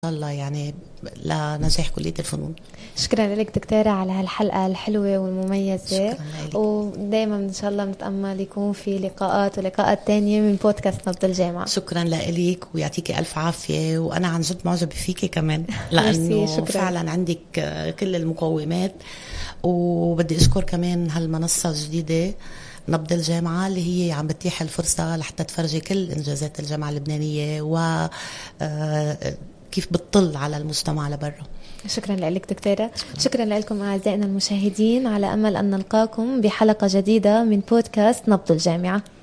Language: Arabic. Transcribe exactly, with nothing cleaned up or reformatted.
الله يعني لنجاح كلية الفنون. شكرا لك دكتورة على هالحلقة الحلوة والمميزة، شكرا لك. ودايما إن شاء الله بنتأمل يكون في لقاءات ولقاءات تانية من بودكاست نبض الجامعة. شكرا لك ويعطيكي ألف عافية، وأنا عن جد معجبة فيكي كمان لأنه فعلا عندك كل المقومات. وبدي أشكر كمان هالمنصة الجديدة نبض الجامعة اللي هي عم بتيح الفرصة لحتى تفرجي كل إنجازات الجامعة اللبنانية و كيف بتطل على المجتمع لبرا. شكرا لك دكتورة. شكرا لكم أعزائنا المشاهدين، على أمل أن نلقاكم بحلقة جديدة من بودكاست نبض الجامعة.